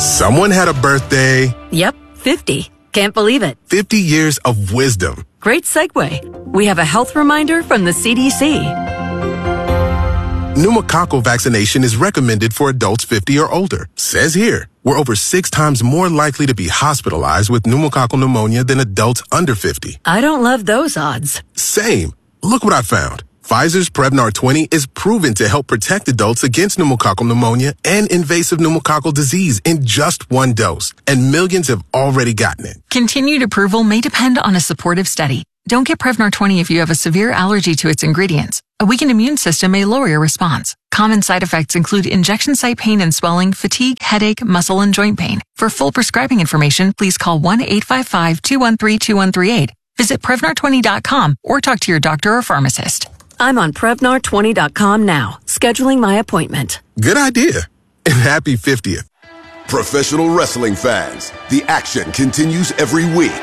Someone had a birthday. Yep, 50. Can't believe it. 50 years of wisdom. Great segue. We have a health reminder from the CDC. Pneumococcal vaccination is recommended for adults 50 or older. Says here, we're over 6 times more likely to be hospitalized with pneumococcal pneumonia than adults under 50. I don't love those odds. Same. Look what I found. Pfizer's Prevnar 20 is proven to help protect adults against pneumococcal pneumonia and invasive pneumococcal disease in just 1 dose. And millions have already gotten it. Continued approval may depend on a supportive study. Don't get Prevnar 20 if you have a severe allergy to its ingredients. A weakened immune system may lower your response. Common side effects include injection site pain and swelling, fatigue, headache, muscle, and joint pain. For full prescribing information, please call 1-855-213-2138. Visit Prevnar20.com or talk to your doctor or pharmacist. I'm on Prevnar20.com now, scheduling my appointment. Good idea. And happy 50th. Professional wrestling fans, the action continues every week.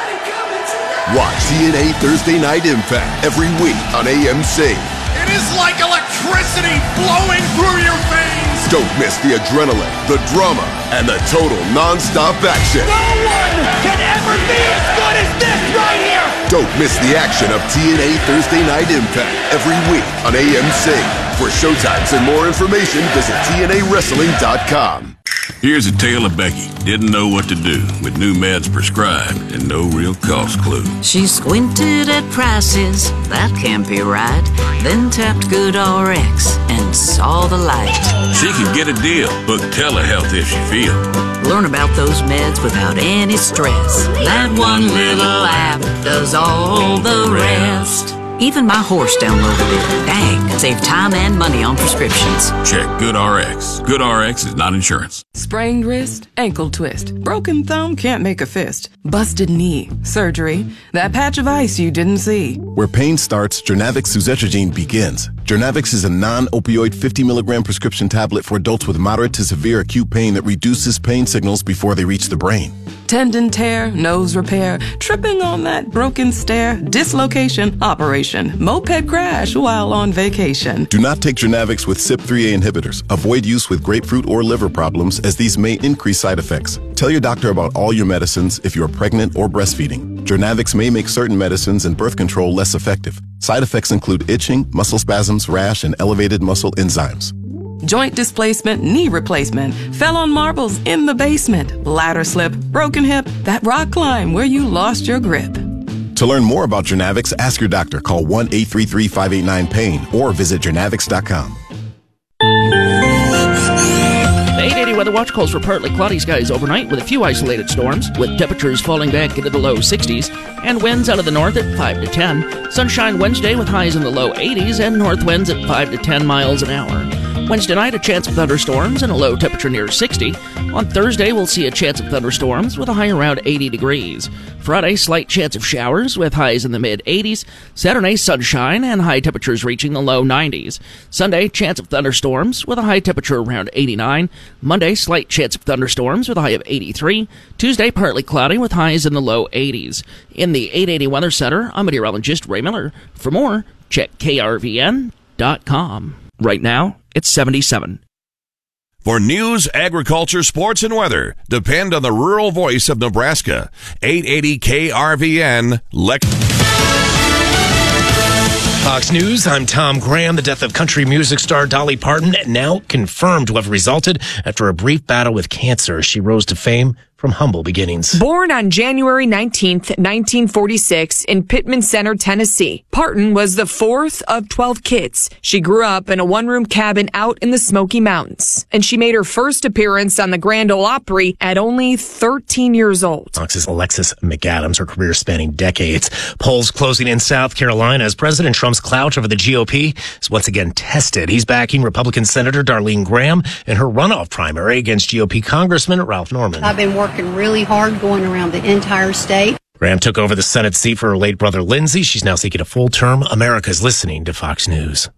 Watch TNA Thursday Night Impact every week on AMC. It is like electricity flowing through your veins. Don't miss the adrenaline, the drama, and the total non-stop action. No one can ever be as good as this right here. Don't miss the action of TNA Thursday Night Impact every week on AMC. For showtimes and more information, visit TNAWrestling.com. Here's a tale of Becky. Didn't know what to do with new meds prescribed and no real cost clue. She squinted at prices, that can't be right. Then tapped GoodRx and saw the light. She could get a deal. Book telehealth if she feel. Learn about those meds without any stress. That one little app does all the rest. Even my horse downloaded it. Dang, save time and money on prescriptions. Check GoodRx. GoodRx is not insurance. Sprained wrist, ankle twist, broken thumb, can't make a fist, busted knee, surgery, that patch of ice you didn't see. Where pain starts, Jernavix suzetrigine begins. Jernavix is a non-opioid 50 milligram prescription tablet for adults with moderate to severe acute pain that reduces pain signals before they reach the brain. Tendon tear, nose repair, tripping on that broken stair, dislocation, operation, moped crash while on vacation. Do not take Jernavix with CYP3A inhibitors. Avoid use with grapefruit or liver problems as these may increase side effects. Tell your doctor about all your medicines if you are pregnant or breastfeeding. Jernavix may make certain medicines and birth control less effective. Side effects include itching, muscle spasms, rash, and elevated muscle enzymes. Joint displacement, knee replacement, fell on marbles in the basement, ladder slip, broken hip, that rock climb where you lost your grip. To learn more about Jernavix, ask your doctor. Call 1-833-589-PAIN or visit Jernavix.com. The 880 Weather Watch calls for partly cloudy skies overnight with a few isolated storms, with temperatures falling back into the low 60s, and winds out of the north at 5 to 10. Sunshine Wednesday with highs in the low 80s and north winds at 5 to 10 miles an hour. Wednesday night, a chance of thunderstorms and a low temperature near 60. On Thursday, we'll see a chance of thunderstorms with a high around 80 degrees. Friday, slight chance of showers with highs in the mid-80s. Saturday, sunshine and high temperatures reaching the low 90s. Sunday, chance of thunderstorms with a high temperature around 89. Monday, slight chance of thunderstorms with a high of 83. Tuesday, partly cloudy with highs in the low 80s. In the 880 Weather Center, I'm meteorologist Ray Miller. For more, check krvn.com. Right now, it's 77. For news, agriculture, sports, and weather, depend on the rural voice of Nebraska. 880 KRVN, Fox News, I'm Tom Graham. The death of country music star Dolly Parton now confirmed to have resulted after a brief battle with cancer. She rose to fame from humble beginnings. Born on January 19th, 1946 in Pittman Center, Tennessee, Parton was the fourth of 12 kids. She grew up in a one-room cabin out in the Smoky Mountains, and she made her first appearance on the Grand Ole Opry at only 13 years old. Fox's Alexis McAdams, her career spanning decades. Polls closing in South Carolina as President Trump's clout over the GOP is once again tested. He's backing Republican Senator Darlene Graham in her runoff primary against GOP Congressman Ralph Norman. I've been working really hard going around the entire state. Graham took over the Senate seat for her late brother Lindsey. She's now seeking a full term. America's listening to Fox News.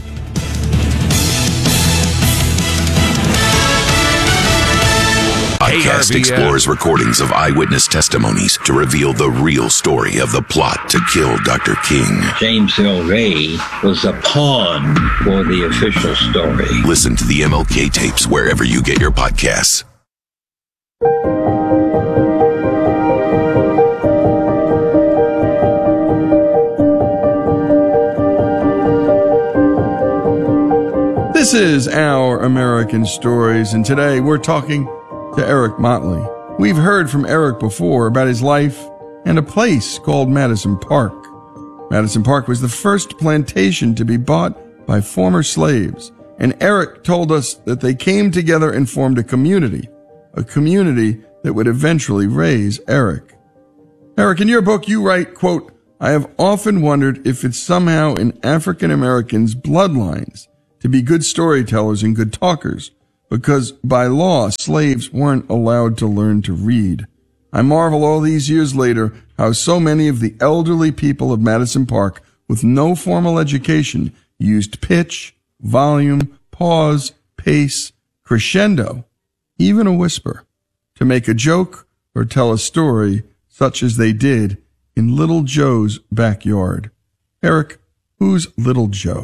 Podcast explores recordings of eyewitness testimonies to reveal the real story of the plot to kill Dr. King. James Earl Ray was a pawn for the official story. Listen to the MLK tapes wherever you get your podcasts. This is Our American Stories, and today we're talking to Eric Motley. We've heard from Eric before about his life and a place called Madison Park. Madison Park was the first plantation to be bought by former slaves, and Eric told us that they came together and formed a community that would eventually raise Eric. Eric, in your book, you write, quote, "I have often wondered if it's somehow in African Americans' bloodlines to be good storytellers and good talkers, because by law, slaves weren't allowed to learn to read. I marvel all these years later how so many of the elderly people of Madison Park with no formal education used pitch, volume, pause, pace, crescendo, even a whisper, to make a joke or tell a story such as they did in Little Joe's backyard." Eric, who's Little Joe?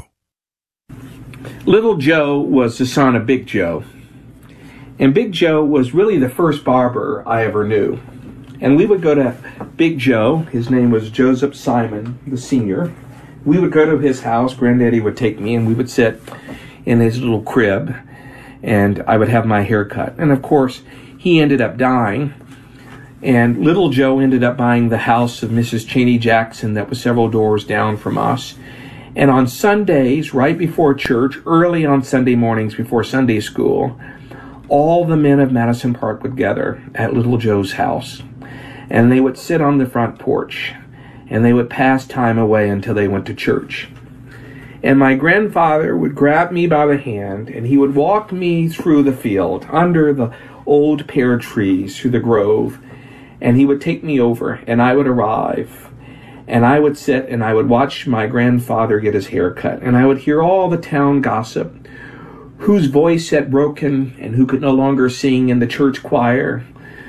Little Joe was the son of Big Joe. And Big Joe was really the first barber I ever knew. And we would go to Big Joe. His name was Joseph Simon, the senior. We would go to his house. Granddaddy would take me, and we would sit in his little crib, and I would have my hair cut. And, of course, he ended up dying. And Little Joe ended up buying the house of Mrs. Cheney Jackson that was several doors down from us. And on Sundays, right before church, early on Sunday mornings before Sunday school, all the men of Madison Park would gather at Little Joe's house. And they would sit on the front porch, and they would pass time away until they went to church. And my grandfather would grab me by the hand, and he would walk me through the field, under the old pear trees, through the grove, and he would take me over, and I would arrive. And I would sit and I would watch my grandfather get his hair cut. And I would hear all the town gossip, whose voice had broken and who could no longer sing in the church choir,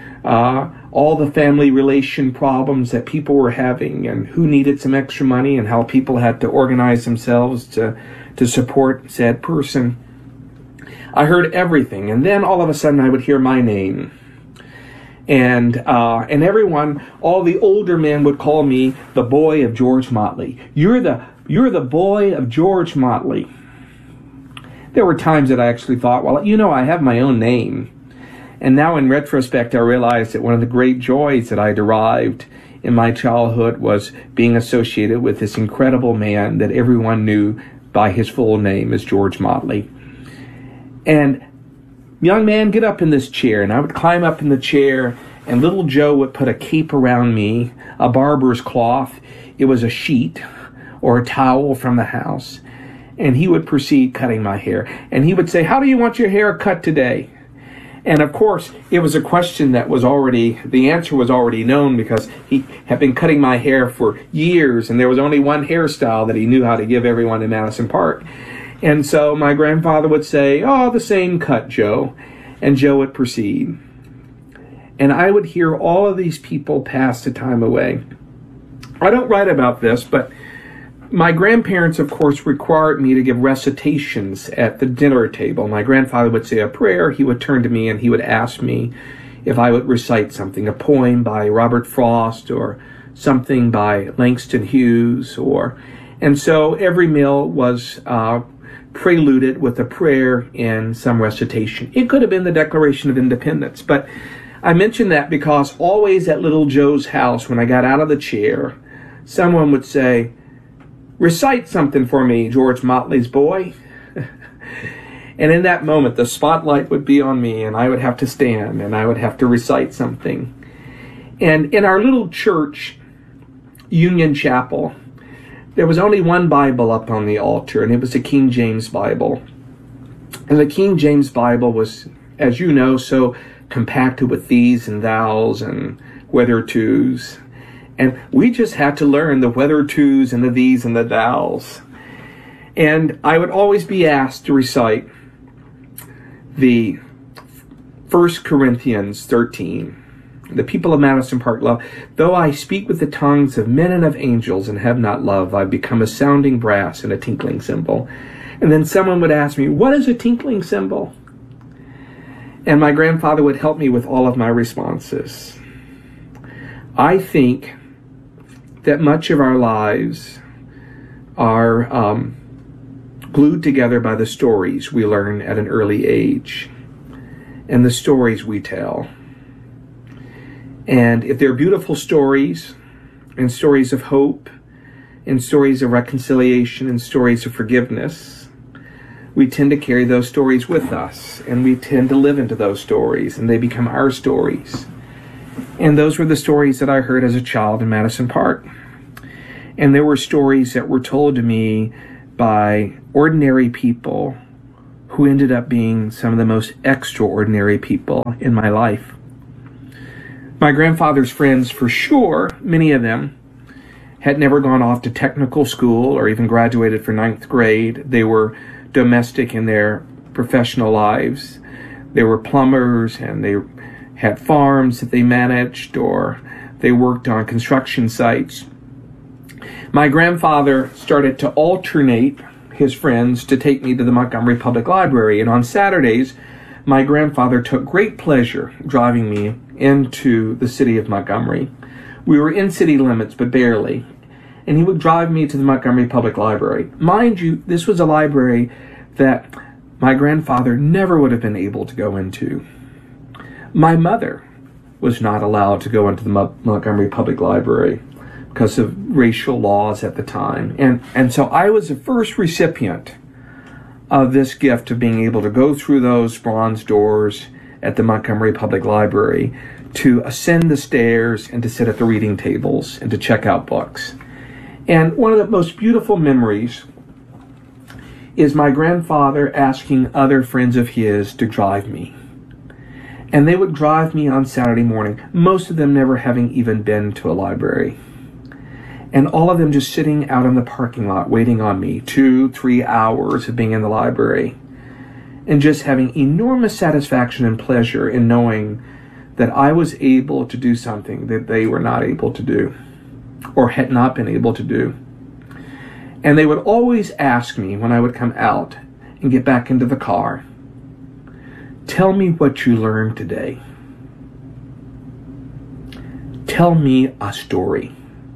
all the family relation problems that people were having, and who needed some extra money, and how people had to organize themselves to support said person. I heard everything. And then all of a sudden I would hear my name. And everyone, all the older men would call me the boy of George Motley. You're the boy of George Motley. There were times that I actually thought, well, I have my own name. And now in retrospect, I realized that one of the great joys that I derived in my childhood was being associated with this incredible man that everyone knew by his full name as George Motley. And young man, get up in this chair. And I would climb up in the chair, and Little Joe would put a cape around me, a barber's cloth. It was a sheet or a towel from the house. And he would proceed cutting my hair. And he would say, "How do you want your hair cut today?" And of course, it was a question that the answer was already known, because he had been cutting my hair for years, and there was only one hairstyle that he knew how to give everyone in Madison Park. And so my grandfather would say, "Oh, the same cut, Joe." And Joe would proceed. And I would hear all of these people pass the time away. I don't write about this, but my grandparents, of course, required me to give recitations at the dinner table. My grandfather would say a prayer. He would turn to me and he would ask me if I would recite something, a poem by Robert Frost or something by Langston Hughes. And so every meal was preluded with a prayer and some recitation. It could have been the Declaration of Independence, but I mention that because always at Little Joe's house, when I got out of the chair, someone would say, "Recite something for me, George Motley's boy." And in that moment, the spotlight would be on me, and I would have to stand, and I would have to recite something. And in our little church, Union Chapel, there was only one Bible up on the altar, and it was the King James Bible. And the King James Bible was, as you know, so compacted with these and thous and whether tos. And we just had to learn the whether tos and the these and the thous. And I would always be asked to recite the 1 Corinthians 13. The people of Madison Park love, "Though I speak with the tongues of men and of angels and have not love, I become a sounding brass and a tinkling cymbal." And then someone would ask me, "What is a tinkling cymbal?" And my grandfather would help me with all of my responses. I think that much of our lives are glued together by the stories we learn at an early age and the stories we tell. And if they're beautiful stories and stories of hope and stories of reconciliation and stories of forgiveness, we tend to carry those stories with us, and we tend to live into those stories, and they become our stories. And those were the stories that I heard as a child in Madison Park. And there were stories that were told to me by ordinary people who ended up being some of the most extraordinary people in my life. My grandfather's friends, for sure, many of them, had never gone off to technical school or even graduated for 9th grade. They were domestic in their professional lives. They were plumbers, and they had farms that they managed, or they worked on construction sites. My grandfather started to alternate his friends to take me to the Montgomery Public Library, and on Saturdays, my grandfather took great pleasure driving me into the city of Montgomery. We were in city limits, but barely, and he would drive me to the Montgomery Public Library. Mind you, this was a library that my grandfather never would have been able to go into. My mother was not allowed to go into the Montgomery Public Library because of racial laws at the time. And so I was the first recipient of this gift of being able to go through those bronze doors at the Montgomery Public Library, to ascend the stairs and to sit at the reading tables and to check out books. And one of the most beautiful memories is my grandfather asking other friends of his to drive me. And they would drive me on Saturday morning, most of them never having even been to a library. And all of them just sitting out in the parking lot waiting on me, 2-3 hours of being in the library, and just having enormous satisfaction and pleasure in knowing that I was able to do something that they were not able to do, or had not been able to do. And they would always ask me when I would come out and get back into the car, tell me what you learned today. Tell me a story.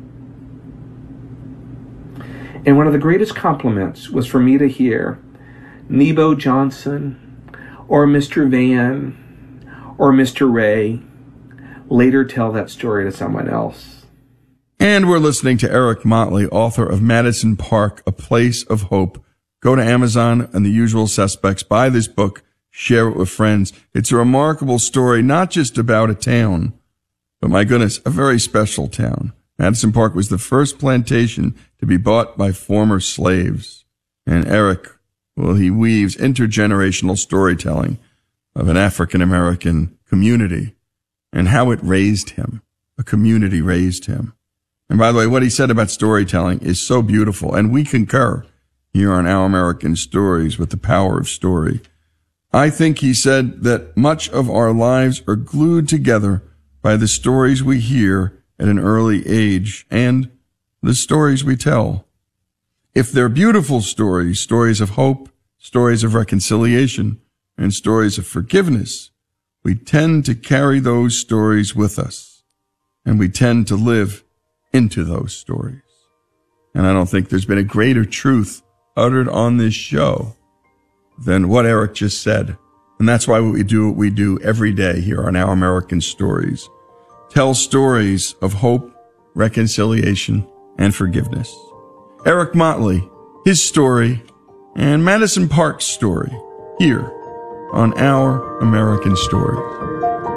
And one of the greatest compliments was for me to hear Nebo Johnson or Mr. Van or Mr. Ray later tell that story to someone else. And we're listening to Eric Motley, author of Madison Park, A Place of Hope. Go to Amazon and the usual suspects, buy this book, share it with friends. It's a remarkable story, not just about a town, but my goodness, a very special town. Madison Park was the first plantation to be bought by former slaves. And Eric, well, he weaves intergenerational storytelling of an African-American community and how it raised him. A community raised him. And by the way, what he said about storytelling is so beautiful, and we concur here on Our American Stories with the power of story. I think he said that much of our lives are glued together by the stories we hear at an early age and the stories we tell. If they're beautiful stories, stories of hope, stories of reconciliation, and stories of forgiveness, we tend to carry those stories with us, and we tend to live into those stories. And I don't think there's been a greater truth uttered on this show than what Eric just said. And that's why we do what we do every day here on Our American Stories. Tell stories of hope, reconciliation, and forgiveness. Eric Motley, his story, and Madison Park's story, here on Our American Stories.